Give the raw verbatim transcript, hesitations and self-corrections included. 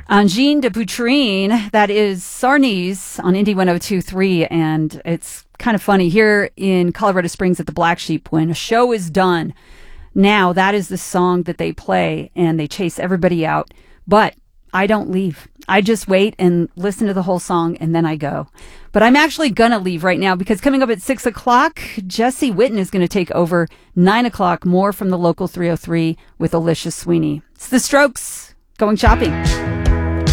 Angine de Boutrine, that is Sarnies on Indie one oh two point three, and it's kind of funny here in Colorado Springs at the Black Sheep, when a show is done, now that is the song that they play, and they chase everybody out, but I don't leave. I just wait and listen to the whole song, and then I go. But I'm actually going to leave right now, because coming up at six o'clock, Jesse Witten is going to take over. nine o'clock, more from the local three oh three with Alicia Sweeney. It's The Strokes, Going Shopping.